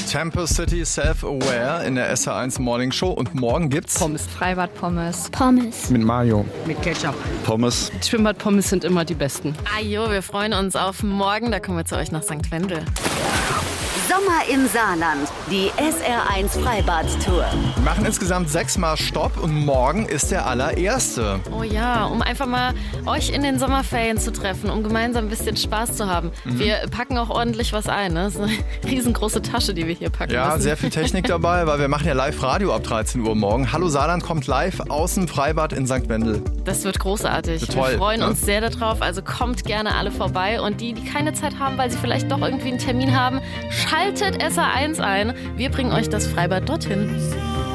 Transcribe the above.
Temple City Self-Aware in der SR1 Morning Show. Und morgen gibt's Freibad-Pommes. Pommes. Mit Mayo. Mit Ketchup. Pommes. Schwimmbad-Pommes sind immer die besten. Ajo, wir freuen uns auf morgen. Da kommen wir zu euch nach St. Wendel. Sommer im Saarland. Die SR1 Freibad-Tour. Wir machen insgesamt 6-mal Stopp und morgen ist der allererste. Oh ja, um einfach mal euch in den Sommerferien zu treffen, um gemeinsam ein bisschen Spaß zu haben. Wir packen auch ordentlich was ein. Ne? Das ist eine riesengroße Tasche, die wir hier packen Ja, müssen. sehr viel Technik dabei, weil wir machen ja Live-Radio ab 13 Uhr morgen. Hallo Saarland kommt live aus dem Freibad in St. Wendel. Das wird großartig. Wird toll, wir freuen ne? uns sehr darauf. Also kommt gerne alle vorbei. Und die keine Zeit haben, weil sie vielleicht doch irgendwie einen Termin haben, schaltet SR1 ein. Wir bringen euch das Freibad dorthin.